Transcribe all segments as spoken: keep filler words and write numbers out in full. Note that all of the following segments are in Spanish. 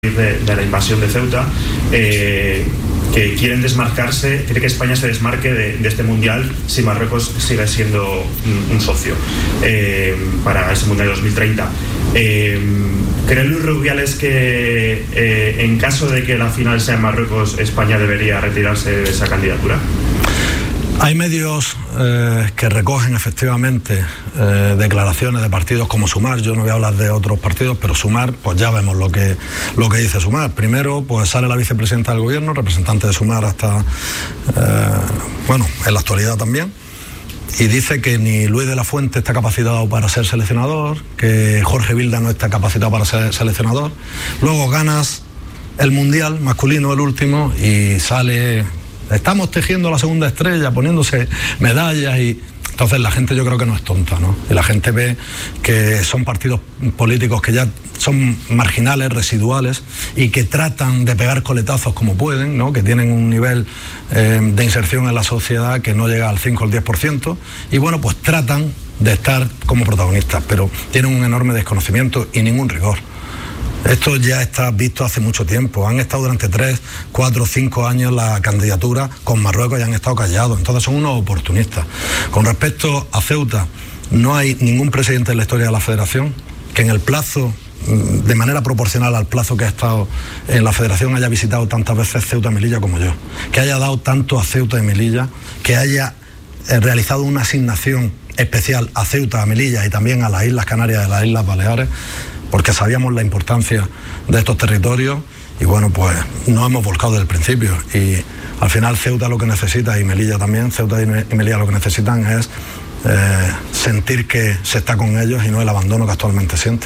De, de la invasión de Ceuta, eh, que quieren desmarcarse, quiere que España se desmarque de, de este mundial si Marruecos sigue siendo un, un socio eh, para ese mundial de dos mil treinta. Eh, ¿Cree Luis Rubiales que eh, en caso de que la final sea en Marruecos, España debería retirarse de esa candidatura? Hay medios eh, que recogen efectivamente eh, declaraciones de partidos como Sumar. Yo no voy a hablar de otros partidos, pero Sumar, pues ya vemos lo que, lo que dice Sumar. Primero, pues sale la vicepresidenta del gobierno, representante de Sumar hasta, eh, bueno, en la actualidad también, y dice que ni Luis de la Fuente está capacitado para ser seleccionador, que Jorge Vilda no está capacitado para ser seleccionador. Luego ganas el Mundial masculino, el último, y sale... Estamos tejiendo la segunda estrella, poniéndose medallas y... Entonces la gente yo creo que no es tonta, ¿no? Y la gente ve que son partidos políticos que ya son marginales, residuales y que tratan de pegar coletazos como pueden, ¿no? Que tienen un nivel eh, de inserción en la sociedad que no llega al cinco o al diez por ciento y bueno, pues tratan de estar como protagonistas, pero tienen un enorme desconocimiento y ningún rigor. Esto ya está visto hace mucho tiempo. Han estado durante tres, cuatro, cinco años la candidatura con Marruecos y han estado callados. Entonces son unos oportunistas. Con respecto a Ceuta, no hay ningún presidente en la historia de la Federación que en el plazo, de manera proporcional al plazo que ha estado en la Federación, haya visitado tantas veces Ceuta y Melilla como yo. Que haya dado tanto a Ceuta y Melilla, que haya realizado una asignación especial a Ceuta, a Melilla y también a las Islas Canarias y a las Islas Baleares, porque sabíamos la importancia de estos territorios y bueno, pues nos hemos volcado desde el principio y al final Ceuta lo que necesita y Melilla también, Ceuta y Melilla lo que necesitan es eh, sentir que se está con ellos y no el abandono que actualmente sienten.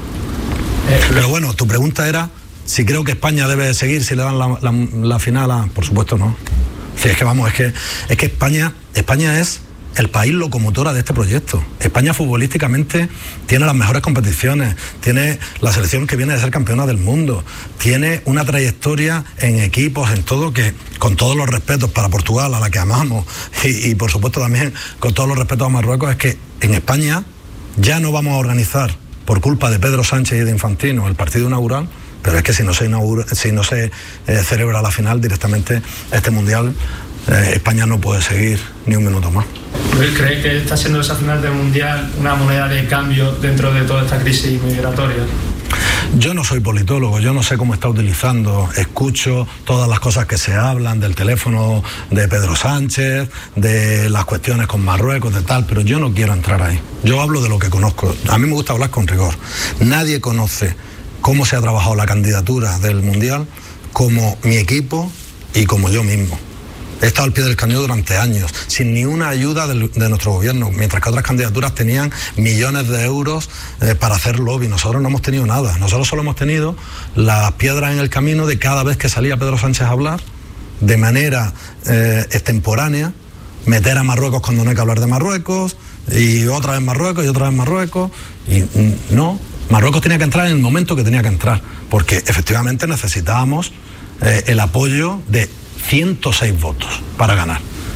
Pero bueno, tu pregunta era si creo que España debe seguir, si le dan la, la, la final a... Por supuesto no. Sí, es que vamos, es que, es que España, España es... el país locomotora de este proyecto. España futbolísticamente tiene las mejores competiciones, tiene la selección que viene de ser campeona del mundo, tiene una trayectoria en equipos, en todo, que con todos los respetos para Portugal, a la que amamos, y, y por supuesto también con todos los respetos a Marruecos, es que en España ya no vamos a organizar, por culpa de Pedro Sánchez y de Infantino, el partido inaugural, pero es que si no se, inaugura, si no se eh, celebra la final directamente, este Mundial, eh, España no puede seguir ni un minuto más. ¿Cree que está siendo esa final del Mundial una moneda de cambio dentro de toda esta crisis migratoria? Yo no soy politólogo, yo no sé cómo está utilizando, escucho todas las cosas que se hablan del teléfono de Pedro Sánchez, de las cuestiones con Marruecos, de tal, pero yo no quiero entrar ahí. Yo hablo de lo que conozco. A mí me gusta hablar con rigor. Nadie conoce cómo se ha trabajado la candidatura del Mundial como mi equipo y como yo mismo. He estado al pie del cañón durante años, sin ni una ayuda de, de nuestro gobierno, mientras que otras candidaturas tenían millones de euros eh, para hacer lobby. Nosotros no hemos tenido nada. Nosotros solo hemos tenido las piedras en el camino de cada vez que salía Pedro Sánchez a hablar, de manera eh, extemporánea, meter a Marruecos cuando no hay que hablar de Marruecos, y otra vez Marruecos, y otra vez Marruecos, y no. Marruecos tenía que entrar en el momento que tenía que entrar, porque efectivamente necesitábamos eh, el apoyo de ciento seis votos para ganar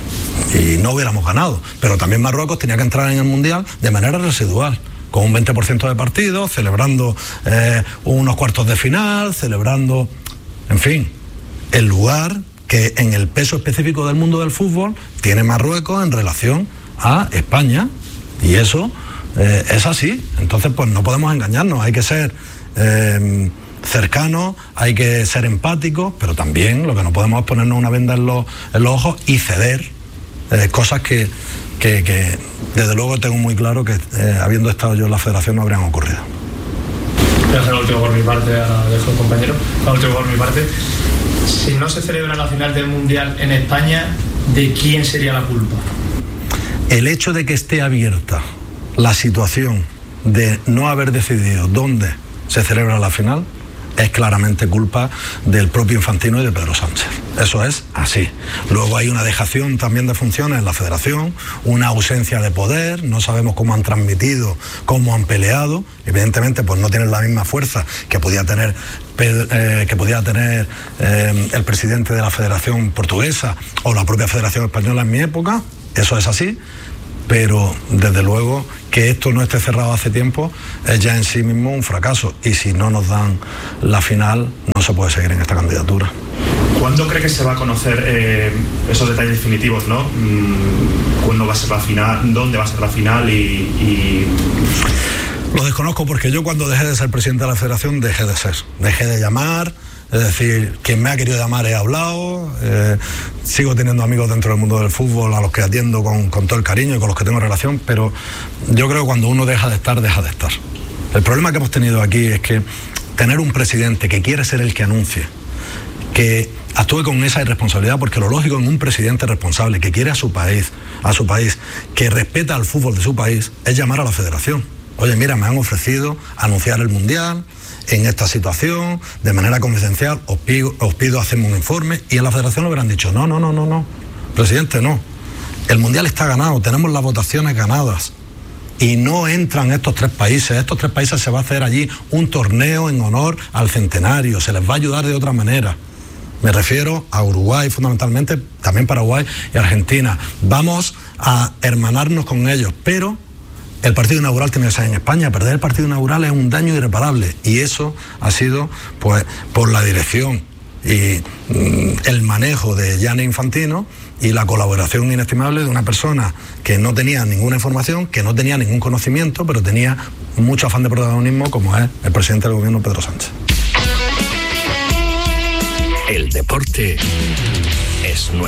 y no hubiéramos ganado, pero también Marruecos tenía que entrar en el Mundial de manera residual, con un veinte por ciento de partidos, celebrando eh, unos cuartos de final, celebrando, en fin, el lugar que en el peso específico del mundo del fútbol tiene Marruecos en relación a España, y eso eh, es así. Entonces pues no podemos engañarnos, hay que ser eh, cercanos, hay que ser empáticos, pero también lo que no podemos es ponernos una venda en los, en los ojos y ceder eh, cosas que, que, que desde luego tengo muy claro que eh, habiendo estado yo en la Federación no habrían ocurrido. Voy a hacer la última por mi parte, dejo el compañero, la última por mi parte. Si no se celebra la final del Mundial en España, ¿de quién sería la culpa? El hecho de que esté abierta la situación de no haber decidido dónde se celebra la final es claramente culpa del propio Infantino y de Pedro Sánchez. Eso es así. Luego hay una dejación también de funciones en la Federación, una ausencia de poder, no sabemos cómo han transmitido, cómo han peleado. Evidentemente pues no tienen la misma fuerza que podía tener, eh, que podía tener eh, el presidente de la Federación Portuguesa o la propia Federación Española en mi época. Eso es así. pero desde luego que esto no esté cerrado hace tiempo es ya en sí mismo un fracaso, y si no nos dan la final no se puede seguir en esta candidatura. ¿Cuándo cree que se va a conocer eh, esos detalles definitivos, ¿no? ¿Cuándo va a ser la final? ¿Dónde va a ser la final? Y, y... Lo desconozco, porque yo cuando dejé de ser presidente de la federación dejé de ser, dejé de llamar. Es decir, quien me ha querido llamar he hablado, eh, sigo teniendo amigos dentro del mundo del fútbol a los que atiendo con, con todo el cariño y con los que tengo relación, pero yo creo que cuando uno deja de estar, deja de estar. El problema que hemos tenido aquí es que tener un presidente que quiere ser el que anuncie, que actúe con esa irresponsabilidad, porque lo lógico en un presidente responsable que quiere a su país, a su país, que respeta al fútbol de su país, es llamar a la federación. Oye, mira, me han ofrecido anunciar el Mundial en esta situación, de manera confidencial, os pido, os pido hacerme un informe, y en la federación lo hubieran dicho, no, no, no, no, no, presidente, no. El Mundial está ganado, tenemos las votaciones ganadas, y no entran estos tres países. Estos tres países se va a hacer allí un torneo en honor al centenario, se les va a ayudar de otra manera. Me refiero a Uruguay fundamentalmente, también Paraguay y Argentina. Vamos a hermanarnos con ellos, pero el partido inaugural tiene que ser en España. Perder el partido inaugural es un daño irreparable, y eso ha sido pues por la dirección y mm, el manejo de Gianni Infantino y la colaboración inestimable de una persona que no tenía ninguna información, que no tenía ningún conocimiento, pero tenía mucho afán de protagonismo, como es el presidente del gobierno, Pedro Sánchez. El deporte es nuestro.